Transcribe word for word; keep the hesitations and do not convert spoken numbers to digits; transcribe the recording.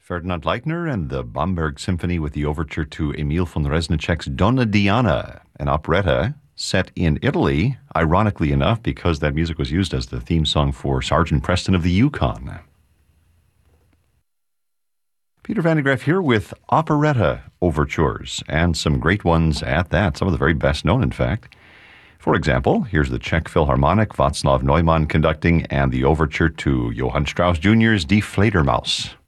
Ferdinand Leitner and the Bamberg Symphony with the overture to Emil von Reznicek's Donna Diana, an operetta set in Italy, ironically enough, because that music was used as the theme song for Sergeant Preston of the Yukon. Peter Van de Graaff here with operetta overtures, and some great ones at that, some of the very best known, in fact. For example, here's the Czech Philharmonic, Václav Neumann conducting, and the overture to Johann Strauss Junior's Die Fledermaus.